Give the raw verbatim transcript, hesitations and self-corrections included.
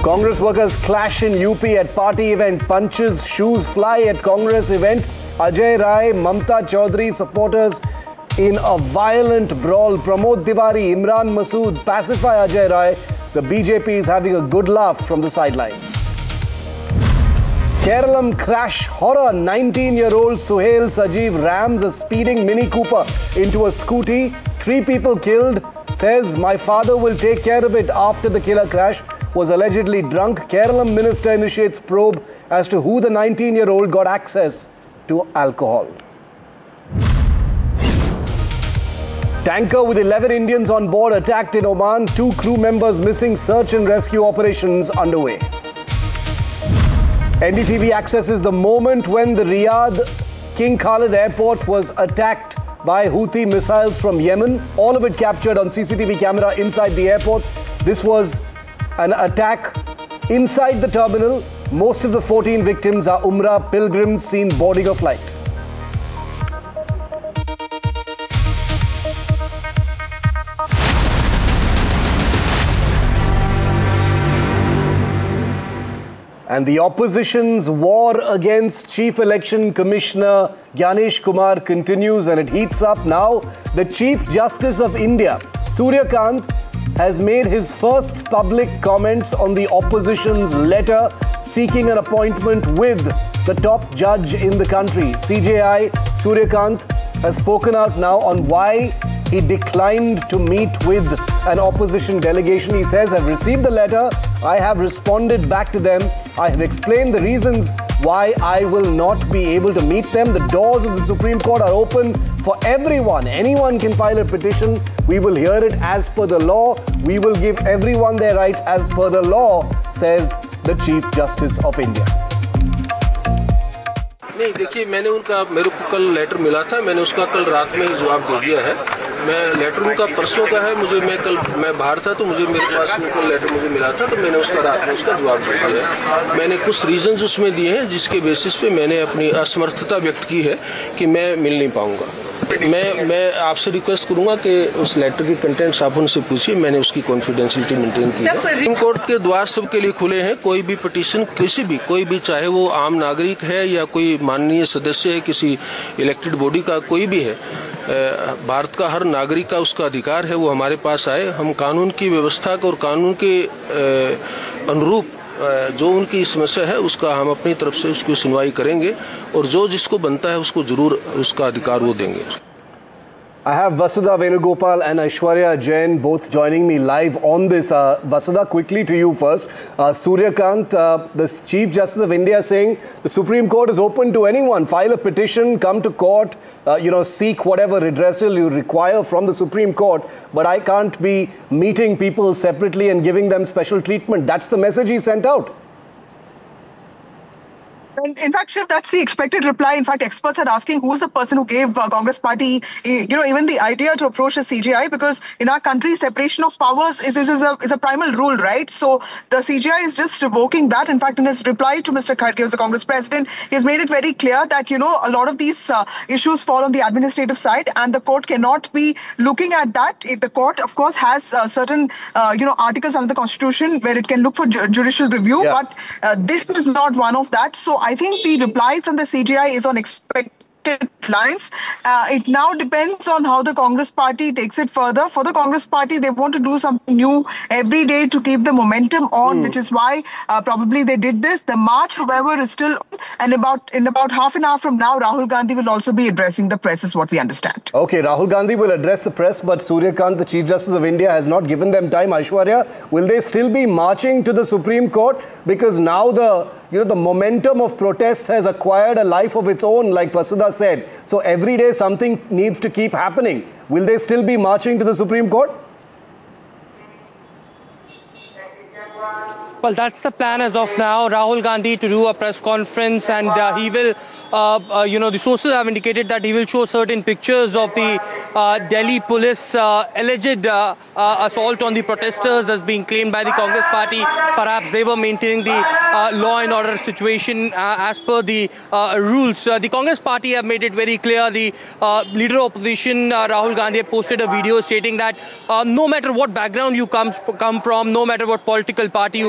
Congress workers clash in U P at party event. Punches, shoes fly at Congress event. Ajay Rai, Mamta Chaudhary supporters in a violent brawl. Pramod Tiwari, Imran Masood pacify Ajay Rai. The B J P is having a good laugh from the sidelines. Keralam crash horror. nineteen-year-old Suhail Sajeev rams a speeding Mini Cooper into a scooty. Three people killed. Says, my father will take care of it after the killer crash. Was allegedly drunk. Keralam minister initiates probe as to who the nineteen-year-old got access to alcohol. Tanker with eleven Indians on board attacked in Oman. Two crew members missing. Search and rescue operations underway. N D T V accesses the moment when the Riyadh King Khalid airport was attacked by Houthi missiles from Yemen. All of it captured on C C T V camera inside the airport. This was an attack inside the terminal. Most of the fourteen victims are Umrah pilgrims seen boarding a flight. And the opposition's war against Chief Election Commissioner Gyanesh Kumar continues, and it heats up now. The Chief Justice of India, Surya Kant, has made his first public comments on the opposition's letter seeking an appointment with the top judge in the country. C J I Surya Kant has spoken out now on why he declined to meet with an opposition delegation. He says, I've received the letter, I have responded back to them, I have explained the reasons why I will not be able to meet them. The doors of the Supreme Court are open for everyone. Anyone can file a petition. We will hear it as per the law. We will give everyone their rights as per the law, says the Chief Justice of India. नहीं देखिए, मैंने उनका मेरे को कल letter मिला था, मैंने उसका कल रात में ही जवाब दे दिया है। मैं लेटर उनका परसों का है, मुझे मैं कल मैं बाहर था तो मुझे मेरे पास उनका लेटर मुझे मिला था तो मैंने उसका रात में उसका जवाब दे दिया है। मैंने कुछ रीजंस उसमें दिए हैं जिसके बेसिस पे मैंने अपनी असमर्थता व्यक्त की है कि मैं मिल नहीं पाऊंगा। मैं मैं आपसे रिक्वेस्ट करूंगा कि उस लेटर की कंटेंट्स आप उनसे पूछिए, मैंने उसकी कॉन्फिडेंशियलिटी मेंटेन की है। सुप्रीम कोर्ट के द्वार सबके लिए खुले हैं। कोई भी पिटीशन किसी भी कोई भी चाहे वो आम नागरिक है या कोई माननीय सदस्य है किसी इलेक्टेड बॉडी का कोई भी है, भारत का हर नागरिक का उसका अधिकार है वो हमारे पास आए। हम कानून की व्यवस्था को और कानून के अनुरूप जो उनकी समस्या है उसका हम अपनी तरफ से उसकी सुनवाई करेंगे और जो जिसको बनता है उसको जरूर उसका अधिकार वो देंगे। I have Vasudha Venugopal and Aishwarya Jain both joining me live on this. Uh, Vasudha, quickly to you first. Uh, Surya Kant, uh, the Chief Justice of India, saying the Supreme Court is open to anyone. File a petition, come to court, uh, you know, seek whatever redressal you require from the Supreme Court. But I can't be meeting people separately and giving them special treatment. That's the message he sent out. In fact, Shiv, that's the expected reply. In fact, experts are asking who's the person who gave uh, Congress party, you know, even the idea to approach the C J I, because in our country, separation of powers is, is, is, a, is a primal rule, right? So the C J I is just revoking that. In fact, in his reply to Mister Kharge, who's the Congress president, he has made it very clear that, you know, a lot of these uh, issues fall on the administrative side and the court cannot be looking at that. It, the court, of course, has uh, certain, uh, you know, articles under the Constitution where it can look for ju judicial review, yeah. but uh, this is not one of that. So I think the reply from the C J I is on expected lines. Uh, it now depends on how the Congress party takes it further. For the Congress party, they want to do something new every day to keep the momentum on, mm. which is why uh, probably they did this. The march, however, is still on, and about in about half an hour from now, Rahul Gandhi will also be addressing the press, is what we understand. Okay, Rahul Gandhi will address the press, but Surya Kant, the Chief Justice of India, has not given them time. Aishwarya, will they still be marching to the Supreme Court? Because now the you know the momentum of protests has acquired a life of its own, like Vasudha said. So every day something needs to keep happening. Will they still be marching to the Supreme Court? Well, that's the plan as of now. Rahul Gandhi to do a press conference, and uh, he will, uh, uh, you know, the sources have indicated that he will show certain pictures of the uh, Delhi police uh, alleged uh, uh, assault on the protesters as being claimed by the Congress party. Perhaps they were maintaining the uh, law and order situation uh, as per the uh, rules. Uh, the Congress party have made it very clear. The uh, leader of opposition, uh, Rahul Gandhi, had posted a video stating that uh, no matter what background you come, come from, no matter what political party you